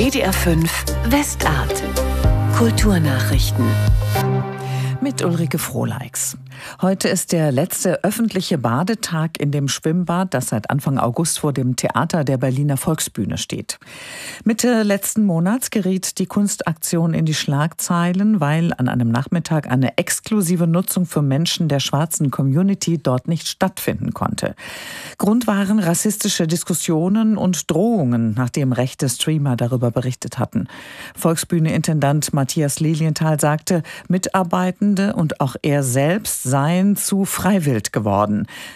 WDR 5 Westart. Kulturnachrichten. Mit Ulrike Frohleix. Heute ist der letzte öffentliche Badetag in dem Schwimmbad, das seit Anfang August vor dem Theater der Berliner Volksbühne steht. Mitte letzten Monats geriet die Kunstaktion in die Schlagzeilen, weil an einem Nachmittag eine exklusive Nutzung für Menschen der schwarzen Community dort nicht stattfinden konnte. Grund waren rassistische Diskussionen und Drohungen, nachdem rechte Streamer darüber berichtet hatten. Volksbühne-Intendant Matthias Lilienthal sagte, Mitarbeitende und auch er selbst seien zu freiwillig geworden.